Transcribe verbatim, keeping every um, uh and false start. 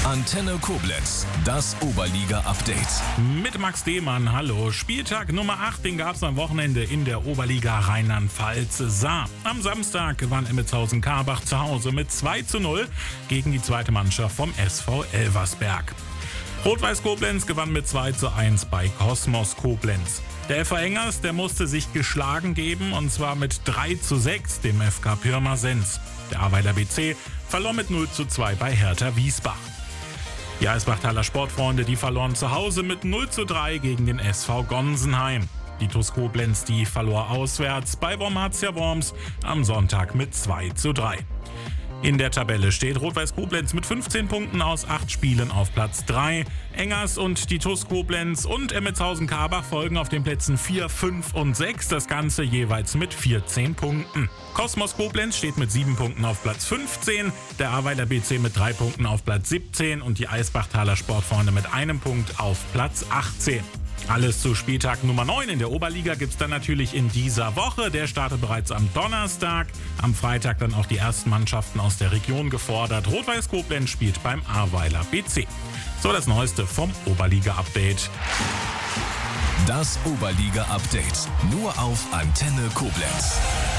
Antenne Koblenz, das Oberliga-Update. Mit Max Demann, hallo. Spieltag Nummer acht, den gab es am Wochenende in der Oberliga Rheinland-Pfalz-Saar. Am Samstag gewann Emmendshausen-Karbach zu Hause mit zwei zu null gegen die zweite Mannschaft vom S V Elversberg. Rot-Weiß Koblenz gewann mit zwei zu eins bei Kosmos Koblenz. Der F V Engers, der musste sich geschlagen geben, und zwar mit drei zu sechs dem F K Pirmasens. Der Ahrweiler B C verlor mit null zu zwei bei Hertha Wiesbach. Die Eisbachtaler Sportfreunde, die verloren zu Hause mit null zu drei gegen den S V Gonsenheim. Die T U S Koblenz, die verlor auswärts bei Wormatia Worms am Sonntag mit zwei zu drei. In der Tabelle steht Rot-Weiß Koblenz mit fünfzehn Punkten aus acht Spielen auf Platz drei. Engers und die T U S Koblenz und Emmendshausen-Karbach folgen auf den Plätzen vier, fünf und sechs, das Ganze jeweils mit vierzehn Punkten. Kosmos Koblenz steht mit sieben Punkten auf Platz fünfzehn, der Ahrweiler B C mit drei Punkten auf Platz siebzehn und die Eisbachtaler Sportfreunde mit einem Punkt auf Platz achtzehn. Alles zu Spieltag Nummer neun in der Oberliga gibt's dann natürlich in dieser Woche. Der startet bereits am Donnerstag. Am Freitag dann auch die ersten Mannschaften aus der Region gefordert. Rot-Weiß Koblenz spielt beim Ahrweiler B C. So, das Neueste vom Oberliga-Update. Das Oberliga-Update nur auf Antenne Koblenz.